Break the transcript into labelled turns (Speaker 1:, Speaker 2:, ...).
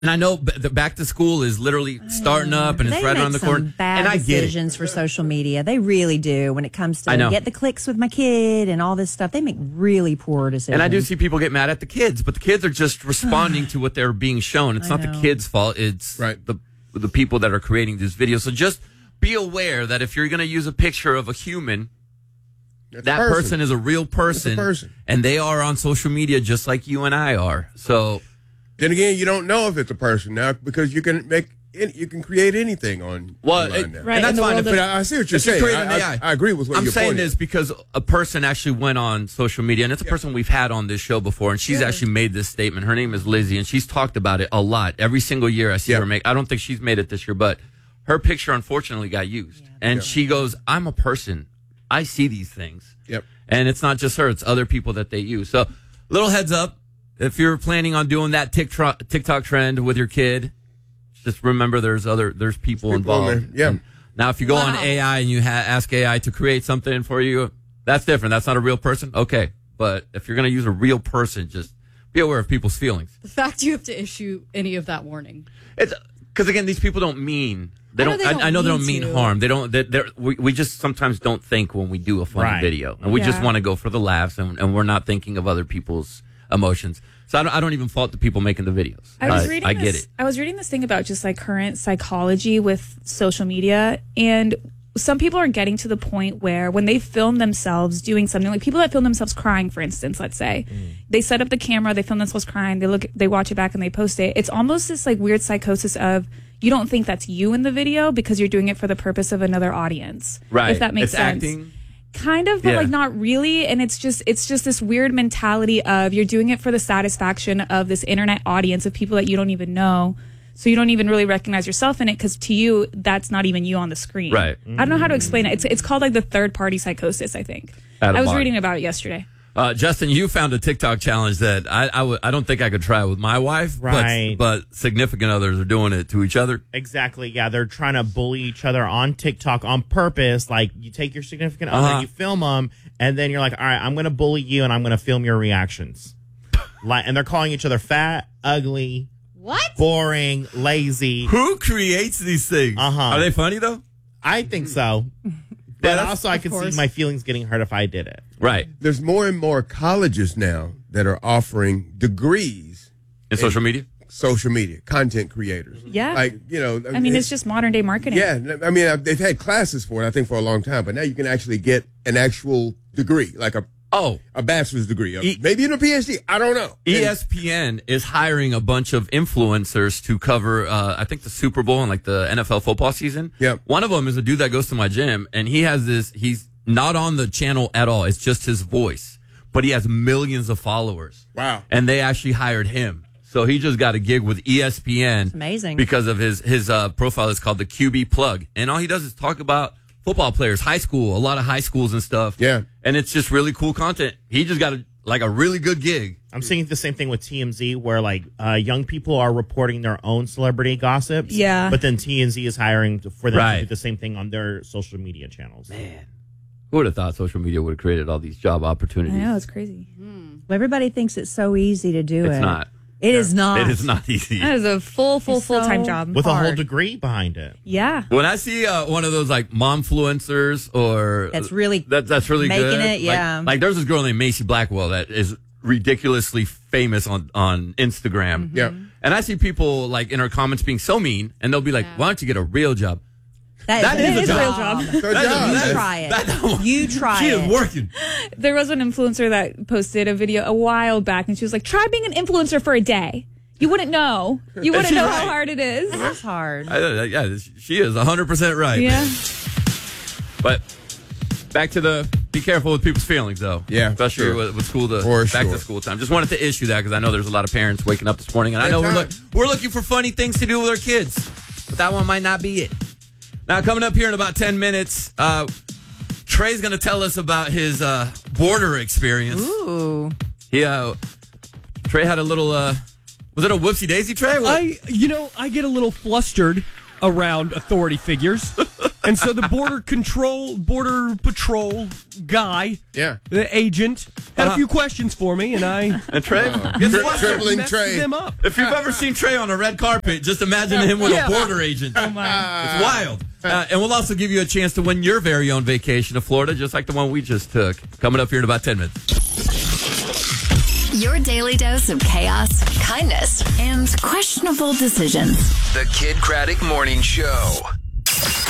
Speaker 1: And I know the back to school is literally starting up and it's right around the corner.
Speaker 2: Bad
Speaker 1: and I get
Speaker 2: decisions for social media. They really do when it comes to get the clicks with my kid and all this stuff. They make really poor decisions.
Speaker 1: And I do see people get mad at the kids, but the kids are just responding to what they're being shown. It's not the kids' fault. It's the people that are creating these videos. So just be aware that if you're going to use a picture of a human, that person is a real person, and they are on social media just like you and I are. So
Speaker 3: then again, you don't know if it's a person now because you can create anything on online now.
Speaker 2: Right,
Speaker 1: and that's fine.
Speaker 3: But I see what you're saying. I agree with what you're saying.
Speaker 1: I'm saying this because a person actually went on social media, and it's a person we've had on this show before, and she's actually made this statement. Her name is Lizzie, and she's talked about it a lot. Every single year I see her make. I don't think she's made it this year, but her picture unfortunately got used. And she goes, I'm a person. I see these things.
Speaker 3: Yep.
Speaker 1: And it's not just her, it's other people that they use. So, little heads up, if you're planning on doing that TikTok trend with your kid, just remember there's people involved.
Speaker 3: Yeah.
Speaker 1: And now, if you go on AI and you ask AI to create something for you, that's different. That's not a real person. Okay. But if you're going to use a real person, just be aware of people's feelings.
Speaker 4: The fact you have to issue any of that warning.
Speaker 1: It's because, again, these people don't mean... I know they don't mean harm. They don't. We just sometimes don't think when we do a funny video, and we just want to go for the laughs, and we're not thinking of other people's emotions. So I don't even fault the people making the videos. I get it.
Speaker 5: I was reading this thing about just like current psychology with social media, and some people are getting to the point where when they film themselves doing something, like people that film themselves crying, for instance, let's say, they set up the camera, they film themselves crying, they watch it back and they post it. It's almost this like weird psychosis of you don't think that's you in the video because you're doing it for the purpose of another audience.
Speaker 1: Right.
Speaker 5: If that makes sense.
Speaker 1: Acting.
Speaker 5: Kind of, but like not really. And it's just this weird mentality of you're doing it for the satisfaction of this internet audience of people that you don't even know. So you don't even really recognize yourself in it because to you, that's not even you on the screen.
Speaker 1: Right.
Speaker 5: I don't know how to explain it. It's called like the third party psychosis, I think. I was reading about it yesterday.
Speaker 1: Justin, you found a TikTok challenge that I don't think I could try with my wife, but significant others are doing it to each other.
Speaker 6: Exactly, yeah. They're trying to bully each other on TikTok on purpose. Like, you take your significant other, you film them, and then you're like, all right, I'm going to bully you, and I'm going to film your reactions. And they're calling each other fat, ugly, boring, lazy.
Speaker 1: Who creates these things? Are they funny, though?
Speaker 6: I think so. But also, I could see my feelings getting hurt if I did it.
Speaker 1: Right.
Speaker 3: There's more and more colleges now that are offering degrees
Speaker 1: in social media.
Speaker 3: Social media content creators.
Speaker 5: Yeah.
Speaker 3: Like,
Speaker 5: I mean, it's just modern day marketing.
Speaker 3: Yeah. I mean, they've had classes for it, I think, for a long time. But now you can actually get an actual degree, like a bachelor's degree, maybe even a PhD. I don't know.
Speaker 1: ESPN is hiring a bunch of influencers to cover, I think, the Super Bowl and like the NFL football season.
Speaker 3: Yeah.
Speaker 1: One of them is a dude that goes to my gym, and he has this. He's not on the channel at all. It's just his voice, but he has millions of followers.
Speaker 3: Wow.
Speaker 1: And they actually hired him. So he just got a gig with ESPN.
Speaker 2: That's amazing.
Speaker 1: Because of his profile is called the QB Plug, and all he does is talk about football players, high school, a lot of high schools and stuff.
Speaker 3: Yeah.
Speaker 1: And it's just really cool content. He just got a really good gig.
Speaker 6: I'm seeing the same thing with TMZ where like young people are reporting their own celebrity gossips.
Speaker 5: Yeah.
Speaker 6: But then TMZ is hiring for them to do the same thing on their social media channels.
Speaker 1: Man. Who would have thought social media would have created all these job opportunities?
Speaker 5: I know, it's crazy.
Speaker 2: Well, everybody thinks it's so easy to do it.
Speaker 1: It's not.
Speaker 2: It is not.
Speaker 1: It is not easy.
Speaker 5: That is a full-time job.
Speaker 6: With a whole degree behind it.
Speaker 5: Yeah.
Speaker 1: When I see one of those like momfluencers or
Speaker 2: that's really
Speaker 1: really
Speaker 2: making
Speaker 1: good.
Speaker 2: It, yeah.
Speaker 1: Like there's this girl named Macy Blackwell that is ridiculously famous on Instagram.
Speaker 2: Mm-hmm.
Speaker 3: Yeah.
Speaker 1: And I see people like in her comments being so mean, and they'll be like, "Why don't you get a real job?"
Speaker 5: That is a real job.
Speaker 2: You try it. You try
Speaker 1: she
Speaker 2: it.
Speaker 1: She is working.
Speaker 5: There was an influencer that posted a video a while back, and she was like, try being an influencer for a day. You wouldn't know. You wouldn't know how hard it is.
Speaker 2: It is hard.
Speaker 1: Yeah, she is 100% right.
Speaker 5: Yeah.
Speaker 1: But back to be careful with people's feelings, though.
Speaker 3: Yeah,
Speaker 1: especially with school to school time. Just wanted to issue that because I know there's a lot of parents waking up this morning, and I know we're looking for funny things to do with our kids, but that one might not be it. Now, coming up here in about 10 minutes, Trey's going to tell us about his border experience.
Speaker 2: Ooh.
Speaker 1: Trey had a little, was it a whoopsie-daisy, Trey?
Speaker 7: I get a little flustered around authority figures. And so the border patrol guy, the agent, had a few questions for me, and
Speaker 1: Trey,
Speaker 3: trembling Trey.
Speaker 7: Them up.
Speaker 1: If you've ever seen Trey on a red carpet, just imagine him with a border agent.
Speaker 5: Oh my!
Speaker 1: It's wild. And we'll also give you a chance to win your very own vacation to Florida, just like the one we just took. Coming up here in about 10 minutes.
Speaker 8: Your daily dose of chaos, kindness, and questionable decisions.
Speaker 9: The Kid Craddock Morning Show.